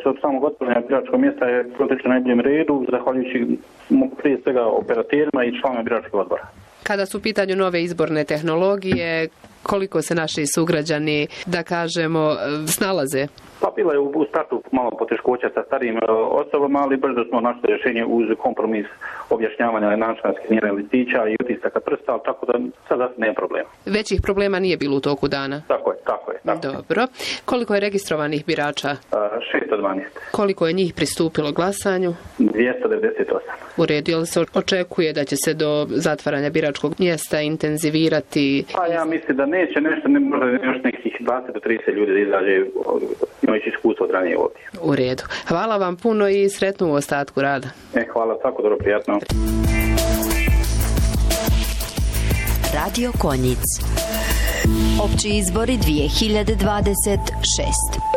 od samog otvaranja biračkog mjesta je proteklo najboljem redu, zahvaljujući prije svega operaterima i članima biračkog odbora. Kada su u pitanju nove izborne tehnologije, koliko se naši sugrađani, da kažemo, snalaze? Pa bilo je u startu malo poteškoća sa starijim osobama, ali brzo smo našli rješenje uz kompromis objašnjavanja načina skeniranja listića i utisaka prsta, tako da sada nema problema. Većih problema nije bilo u toku dana? Tako je. Dobro. Koliko je registrovanih birača? 612. Koliko je njih pristupilo glasanju? 298. U redu, jel se očekuje da će se do zatvaranja biračkog mjesta intenzivirati? Pa ja mislim da neće nešto, možda još nekih 20 do 30 ljudi da izađe imajući iskustvo od ranije ovdje. U redu. Hvala vam puno i sretno u ostatku rada. Hvala, svako dobro, prijatno. Radio Konjic. Opći izbori 2026.